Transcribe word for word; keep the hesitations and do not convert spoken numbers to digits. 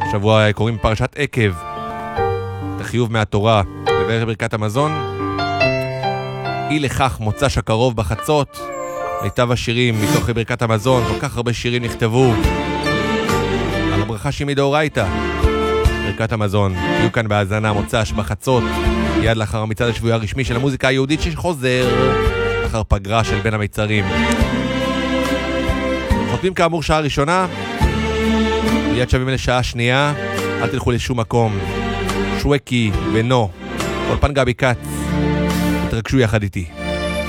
שבוע קוראים פרשת עקב, את החיוב מהתורה לברך ברכת המזון. אי לכך מוצ"ש הקרוב בחצות, מיטב השירים מתוך ברכת המזון, כל כך הרבה שירים נכתבו על הברכה שהיא מדאורייתא, ברכת המזון. תהיו כאן בהאזנה מוצ"ש בחצות, יד לאחר המצעד השבועי הרשמי של המוזיקה היהודית שחוזר אחר פגרה של בין המצרים. חותמים כאמור שעה ראשונה, מיד שווים לשעה שנייה, אל תלכו לשום מקום. שווקי ונו, אולפן גבי קץ, תתרגשו יחד איתי.